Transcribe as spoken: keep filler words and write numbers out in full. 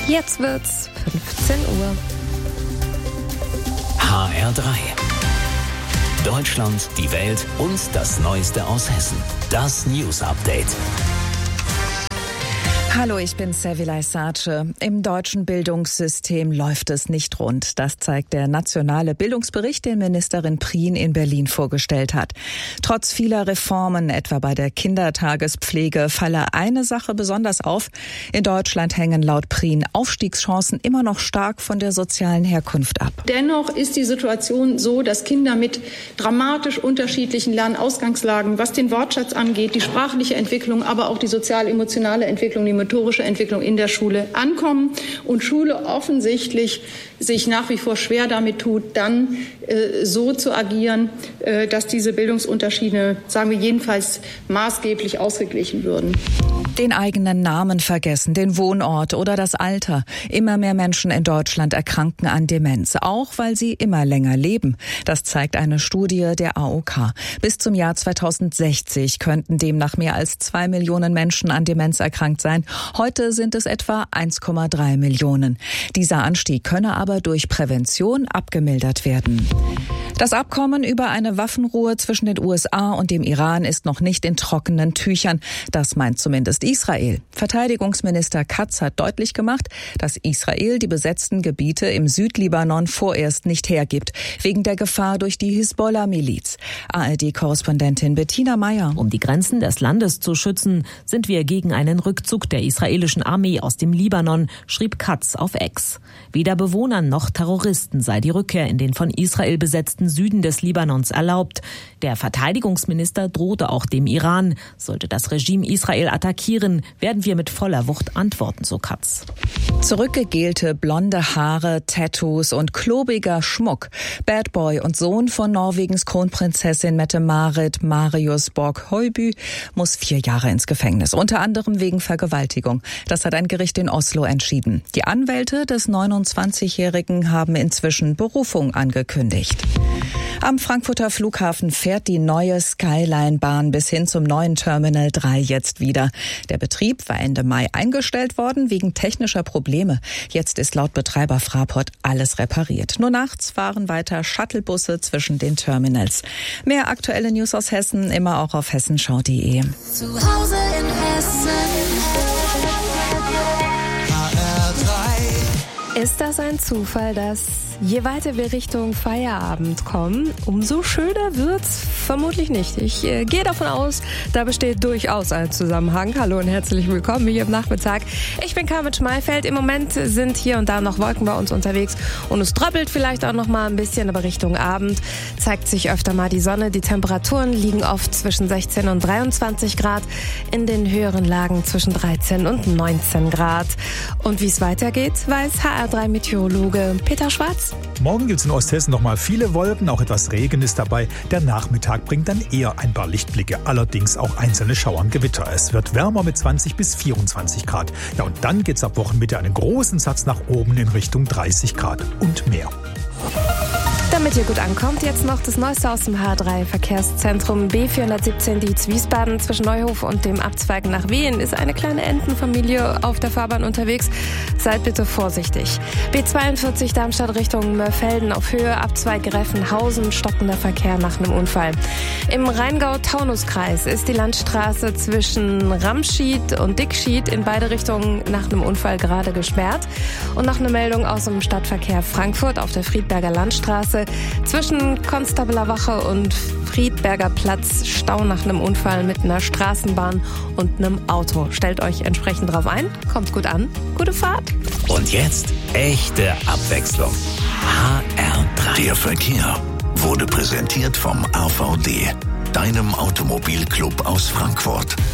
Jetzt wird's fünfzehn Uhr. H R drei. Deutschland, die Welt und das Neueste aus Hessen. Das News Update. Hallo, ich bin Servilay Sace. Im deutschen Bildungssystem läuft es nicht rund. Das zeigt der nationale Bildungsbericht, den Ministerin Prien in Berlin vorgestellt hat. Trotz vieler Reformen, etwa bei der Kindertagespflege, falle eine Sache besonders auf. In Deutschland hängen laut Prien Aufstiegschancen immer noch stark von der sozialen Herkunft ab. Dennoch ist die Situation so, dass Kinder mit dramatisch unterschiedlichen Lernausgangslagen, was den Wortschatz angeht, die sprachliche Entwicklung, aber auch die sozial-emotionale Entwicklung, die motorische Entwicklung in der Schule ankommen und Schule offensichtlich sich nach wie vor schwer damit tut, dann äh, so zu agieren, äh, dass diese Bildungsunterschiede, sagen wir jedenfalls, maßgeblich ausgeglichen würden. Den eigenen Namen vergessen, den Wohnort oder das Alter. Immer mehr Menschen in Deutschland erkranken an Demenz, auch weil sie immer länger leben. Das zeigt eine Studie der A O K. Bis zum Jahr zweitausendsechzig könnten demnach mehr als zwei Millionen Menschen an Demenz erkrankt sein. Heute sind es etwa eins Komma drei Millionen. Dieser Anstieg könne aber durch Prävention abgemildert werden. Das Abkommen über eine Waffenruhe zwischen den U S A und dem Iran ist noch nicht in trockenen Tüchern. Das meint zumindest Israel. Verteidigungsminister Katz hat deutlich gemacht, dass Israel die besetzten Gebiete im Südlibanon vorerst nicht hergibt, wegen der Gefahr durch die Hisbollah-Miliz. A R D-Korrespondentin Bettina Meyer. Um die Grenzen des Landes zu schützen, sind wir gegen einen Rückzug der israelischen Armee aus dem Libanon, schrieb Katz auf X. Weder Bewohnern noch Terroristen sei die Rückkehr in den von Israel besetzten Süden des Libanons erlaubt. Der Verteidigungsminister drohte auch dem Iran. Sollte das Regime Israel attackieren, werden wir mit voller Wucht antworten, so Katz. Zurückgegelte blonde Haare, Tattoos und klobiger Schmuck. Bad Boy und Sohn von Norwegens Kronprinzessin Mette-Marit, Marius Borg-Høiby, muss vier Jahre ins Gefängnis, unter anderem wegen Vergewaltigung. Das hat ein Gericht in Oslo entschieden. Die Anwälte des neunundzwanzigjährigen haben inzwischen Berufung angekündigt. Am Frankfurter Flughafen fährt die neue Skyline-Bahn bis hin zum neuen Terminal drei jetzt wieder. Der Betrieb war Ende Mai eingestellt worden wegen technischer Probleme. Jetzt ist laut Betreiber Fraport alles repariert. Nur nachts fahren weiter Shuttlebusse zwischen den Terminals. Mehr aktuelle News aus Hessen immer auch auf hessenschau punkt de. Zu Hause in Hessen. H R drei. Ist das ein Zufall, dass je weiter wir Richtung Feierabend kommen, umso schöner wird's? Vermutlich nicht. Ich äh, gehe davon aus, da besteht durchaus ein Zusammenhang. Hallo und herzlich willkommen hier im Nachmittag. Ich bin Carmen Schmeifeld. Im Moment sind hier und da noch Wolken bei uns unterwegs und es tröppelt vielleicht auch noch mal ein bisschen, aber Richtung Abend zeigt sich öfter mal die Sonne. Die Temperaturen liegen oft zwischen sechzehn und dreiundzwanzig Grad, in den höheren Lagen zwischen dreizehn und neunzehn Grad. Und wie es weitergeht, weiß H R drei Meteorologe Peter Schwarz. Morgen gibt es in Osthessen noch mal viele Wolken, auch etwas Regen ist dabei. Der Nachmittag bringt dann eher ein paar Lichtblicke, allerdings auch einzelne Schauer und Gewitter. Es wird wärmer mit zwanzig bis vierundzwanzig Grad. Ja, und dann geht es ab Wochenmitte einen großen Satz nach oben in Richtung dreißig Grad und mehr. Damit ihr gut ankommt, jetzt noch das Neueste aus dem H R drei Verkehrszentrum. B vierhundertsiebzehn Dietz-Wiesbaden zwischen Neuhof und dem Abzweigen nach Wehen ist eine kleine Entenfamilie auf der Fahrbahn unterwegs. Seid bitte vorsichtig. B zweiundvierzig Darmstadt Richtung Mörfelden auf Höhe Abzweig Reffenhausen, stockender Verkehr nach einem Unfall. Im Rheingau-Taunus-Kreis ist die Landstraße zwischen Ramschied und Dickschied in beide Richtungen nach einem Unfall gerade gesperrt. Und noch eine Meldung aus dem Stadtverkehr Frankfurt auf der Friedberger Landstraße. Zwischen Konstabler Wache und Friedberger Platz Stau nach einem Unfall mit einer Straßenbahn und einem Auto. Stellt euch entsprechend drauf ein, kommt gut an, gute Fahrt. Und jetzt echte Abwechslung. H R drei. Der Verkehr wurde präsentiert vom A V D, deinem Automobilclub aus Frankfurt.